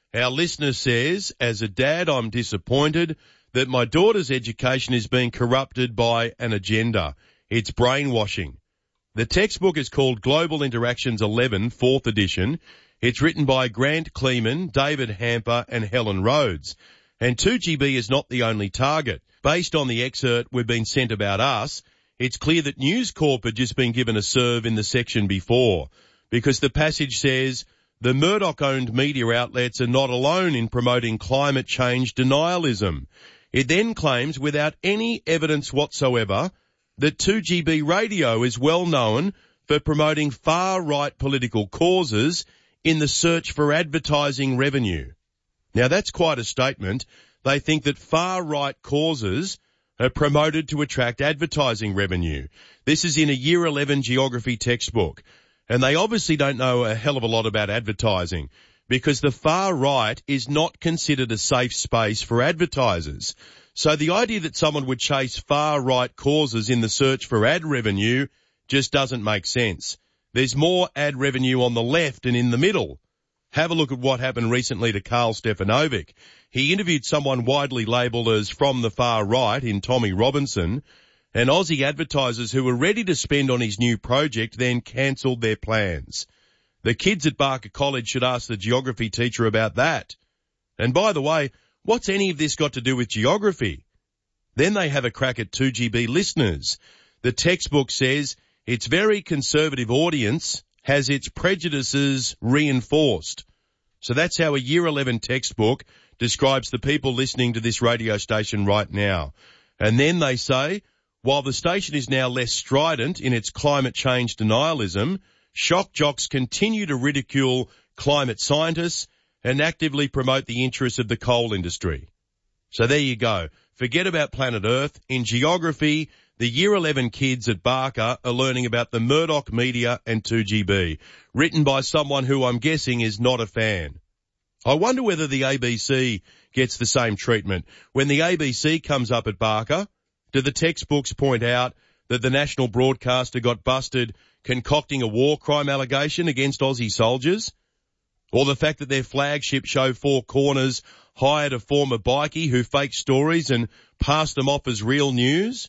Our listener says, as a dad, I'm disappointed that my daughter's education is being corrupted by an agenda. It's brainwashing. The textbook is called Global Interactions 11, 4th edition. It's written by Grant Kleeman, David Hamper and Helen Rhodes. And 2GB is not the only target. Based on the excerpt we've been sent about us, it's clear that News Corp had just been given a serve in the section before, because the passage says, the Murdoch-owned media outlets are not alone in promoting climate change denialism. It then claims, without any evidence whatsoever, that 2GB Radio is well known for promoting far-right political causes in the search for advertising revenue. Now, that's quite a statement. They think that far-right causes are promoted to attract advertising revenue. This is in a Year 11 geography textbook. And they obviously don't know a hell of a lot about advertising, because the far right is not considered a safe space for advertisers. So the idea that someone would chase far right causes in the search for ad revenue just doesn't make sense. There's more ad revenue on the left and in the middle. Have a look at what happened recently to Carl Stefanovic. He interviewed someone widely labelled as from the far right in Tommy Robinson, and Aussie advertisers who were ready to spend on his new project then cancelled their plans. The kids at Barker College should ask the geography teacher about that. And by the way, what's any of this got to do with geography? Then they have a crack at 2GB listeners. The textbook says its very conservative audience has its prejudices reinforced. So that's how a Year 11 textbook describes the people listening to this radio station right now. And then they say, while the station is now less strident in its climate change denialism, shock jocks continue to ridicule climate scientists and actively promote the interests of the coal industry. So there you go. Forget about planet Earth. In geography, the Year 11 kids at Barker are learning about the Murdoch media and 2GB, written by someone who I'm guessing is not a fan. I wonder whether the ABC gets the same treatment. When the ABC comes up at Barker, do the textbooks point out that the national broadcaster got busted concocting a war crime allegation against Aussie soldiers? Or the fact that their flagship show Four Corners hired a former bikie who faked stories and passed them off as real news?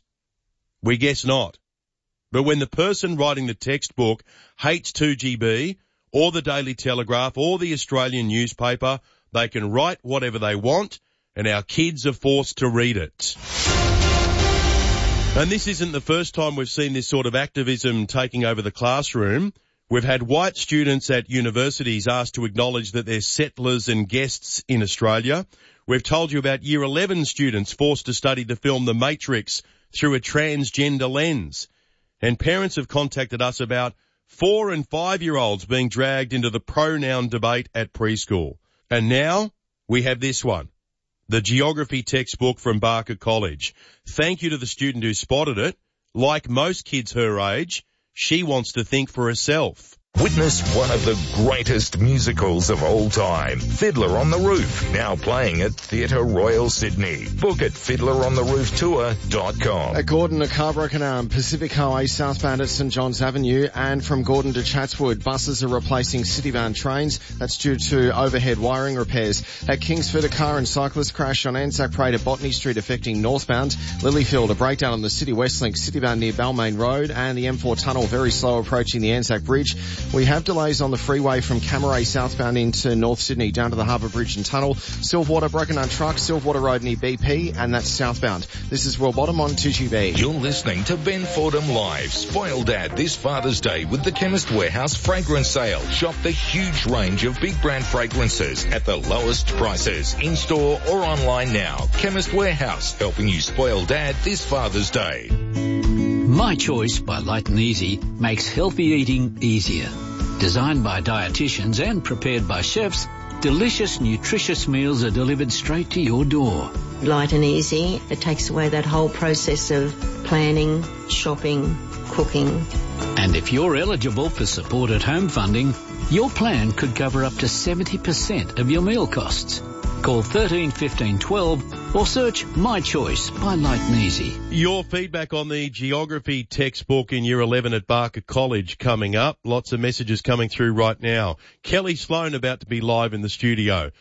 We guess not. But when the person writing the textbook hates 2GB or the Daily Telegraph or the Australian newspaper, they can write whatever they want and our kids are forced to read it. And this isn't the first time we've seen this sort of activism taking over the classroom. We've had white students at universities asked to acknowledge that they're settlers and guests in Australia. We've told you about Year 11 students forced to study the film The Matrix through a transgender lens. And parents have contacted us about 4- and 5-year-olds being dragged into the pronoun debate at preschool. And now we have this one. The geography textbook from Barker College. Thank you to the student who spotted it. Like most kids her age, she wants to think for herself. Witness one of the greatest musicals of all time, Fiddler on the Roof, now playing at Theatre Royal Sydney. Book at fiddlerontherooftour.com. At Gordon, a car broken arm, Pacific Highway southbound at St John's Avenue, and from Gordon to Chatswood, buses are replacing city-bound trains. That's due to overhead wiring repairs. At Kingsford, a car and cyclist crash on Anzac Parade at Botany Street affecting northbound. Lilyfield, a breakdown on the City West Link, city-bound near Balmain Road, and the M4 tunnel very slow approaching the Anzac Bridge. We have delays on the freeway from Camaray southbound into North Sydney down to the Harbour Bridge and Tunnel. Silverwater broken on truck, Silverwater Road near BP, and that's southbound. This is Will Bottom on 2GB. You're listening to Ben Fordham Live. Spoil Dad this Father's Day with the Chemist Warehouse fragrance sale. Shop the huge range of big brand fragrances at the lowest prices, in-store or online now. Chemist Warehouse, helping you spoil Dad this Father's Day. My Choice by Light and Easy makes healthy eating easier. Designed by dietitians and prepared by chefs, delicious, nutritious meals are delivered straight to your door. Light and easy. It takes away that whole process of planning, shopping, cooking. And if you're eligible for support at home funding, your plan could cover up to 70% of your meal costs. Call 13 15 12 or search My Choice by Light and Easy. Your feedback on the geography textbook in Year 11 at Barker College coming up. Lots of messages coming through right now. Kelly Sloan about to be live in the studio.